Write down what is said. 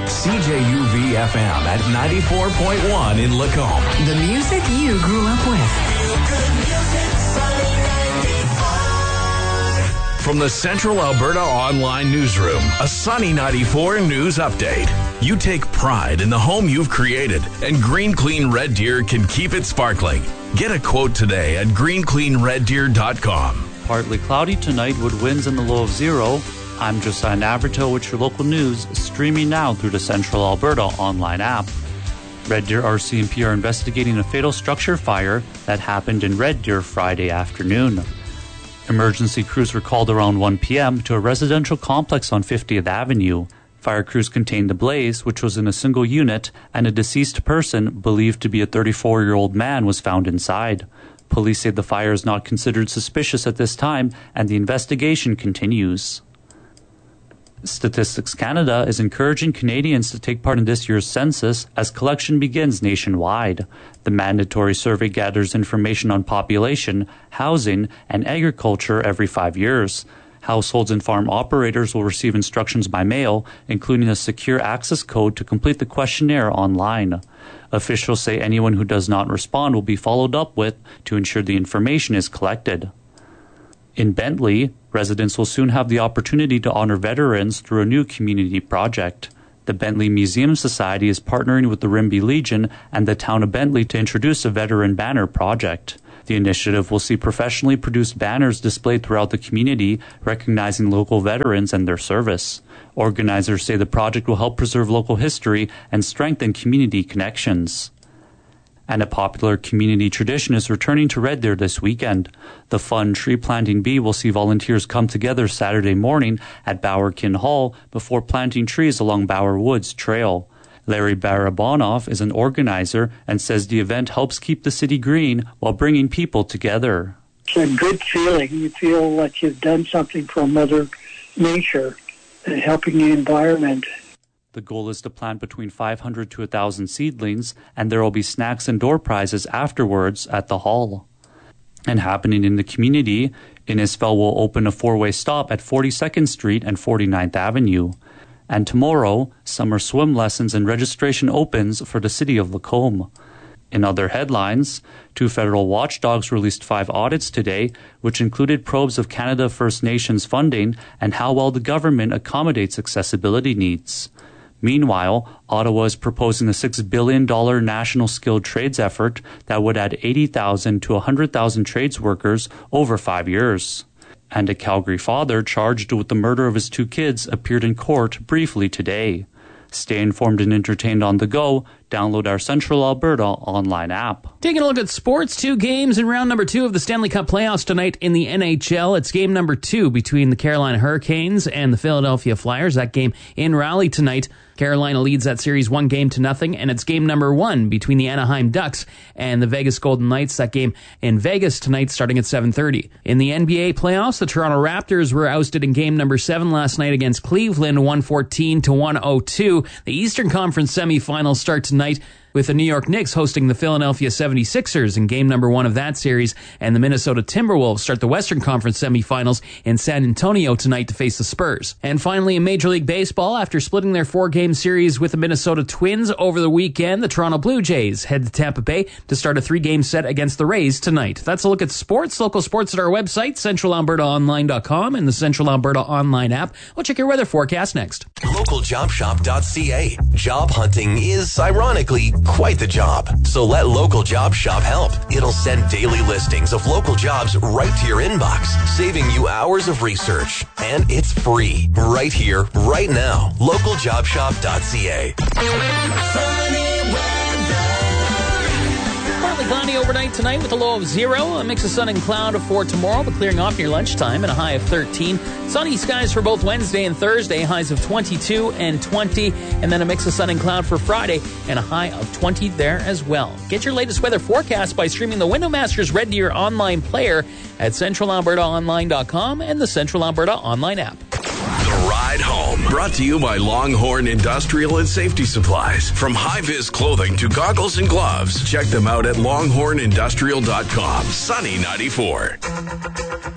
CJUV FM at 94.1 in Lacombe. The music you grew up with. From the Central Alberta Online Newsroom, a Sunny 94 news update. You take pride in the home you've created, and Green Clean Red Deer can keep it sparkling. Get a quote today at greencleanreddeer.com. Partly cloudy tonight with winds in the low of 0. I'm Josiah Navarro with your local news, streaming now through the Central Alberta online app. Red Deer RCMP are investigating a fatal structure fire that happened in Red Deer Friday afternoon. Emergency crews were called around 1 p.m. to a residential complex on 50th Avenue. Fire crews contained the blaze, which was in a single unit, and a deceased person, believed to be a 34-year-old man, was found inside. Police say the fire is not considered suspicious at this time, and the investigation continues. Statistics Canada is encouraging Canadians to take part in this year's census as collection begins nationwide. The mandatory survey gathers information on population, housing, and agriculture every 5 years. Households and farm operators will receive instructions by mail, including a secure access code to complete the questionnaire online. Officials say anyone who does not respond will be followed up with to ensure the information is collected. In Bentley, residents will soon have the opportunity to honor veterans through a new community project. The Bentley Museum Society is partnering with the Rimbey Legion and the town of Bentley to introduce a veteran banner project. The initiative will see professionally produced banners displayed throughout the community, recognizing local veterans and their service. Organizers say the project will help preserve local history and strengthen community connections. And a popular community tradition is returning to Red Deer this weekend. The fun tree planting bee will see volunteers come together Saturday morning at Bowerkin Hall before planting trees along Bower Woods Trail. Larry Barabonoff is an organizer and says the event helps keep the city green while bringing people together. It's a good feeling. You feel like you've done something for Mother Nature, helping the environment. The goal is to plant between 500 to 1,000 seedlings, and there will be snacks and door prizes afterwards at the hall. And happening in the community, Innisfil will open a 4-way stop at 42nd Street and 49th Avenue. And tomorrow, summer swim lessons and registration opens for the city of Lacombe. In other headlines, 2 federal watchdogs released 5 audits today, which included probes of Canada First Nations funding and how well the government accommodates accessibility needs. Meanwhile, Ottawa is proposing a $6 billion national skilled trades effort that would add 80,000 to 100,000 trades workers over 5 years. And a Calgary father charged with the murder of his 2 kids appeared in court briefly today. Stay informed and entertained on the go. Download our Central Alberta online app. Taking a look at sports, 2 games in round number 2 of the Stanley Cup playoffs tonight in the NHL. It's game number 2 between the Carolina Hurricanes and the Philadelphia Flyers. That game in Raleigh tonight. Carolina leads that series 1-0, and it's game number 1 between the Anaheim Ducks and the Vegas Golden Knights. That game in Vegas tonight starting at 7:30. In the NBA playoffs, the Toronto Raptors were ousted in game number 7 last night against Cleveland, 114-102. The Eastern Conference semifinals start tonight with the New York Knicks hosting the Philadelphia 76ers in game number 1 of that series, and the Minnesota Timberwolves start the Western Conference semifinals in San Antonio tonight to face the Spurs. And finally, in Major League Baseball, after splitting their 4-game series with the Minnesota Twins over the weekend, the Toronto Blue Jays head to Tampa Bay to start a 3-game set against the Rays tonight. That's a look at sports. Local sports at our website, centralalbertaonline.com, and the Central Alberta Online app. We'll check your weather forecast next. LocalJobShop.ca. Job hunting is, ironically, quite the job. So let Local Job Shop help. It'll send daily listings of local jobs right to your inbox, saving you hours of research. And it's free. Right here, right now. LocalJobShop.ca. Partly cloudy overnight tonight with a low of 0. A mix of sun and cloud for tomorrow, but clearing off near lunchtime and a high of 13. Sunny skies for both Wednesday and Thursday, highs of 22 and 20. And then a mix of sun and cloud for Friday and a high of 20 there as well. Get your latest weather forecast by streaming the Windowmasters Red Deer online player at centralalbertaonline.com and the Central Alberta Online app. The Ride Home, brought to you by Longhorn Industrial and Safety Supplies. From high-vis clothing to goggles and gloves, check them out at longhornindustrial.com. Sunny 94.